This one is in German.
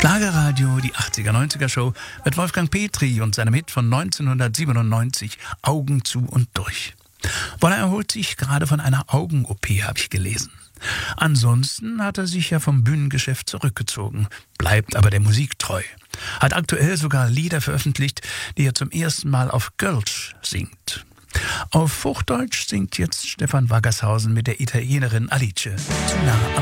Schlagerradio, die 80er-90er Show mit Wolfgang Petri und seinem Hit von 1997, Augen zu und durch. Woller erholt sich gerade von einer Augen-OP, habe ich gelesen. Ansonsten hat er sich ja vom Bühnengeschäft zurückgezogen, bleibt aber der Musik treu. Hat aktuell sogar Lieder veröffentlicht, die er zum ersten Mal auf Kölsch singt. Auf Hochdeutsch singt jetzt Stefan Waggershausen mit der Italienerin Alice zu nah am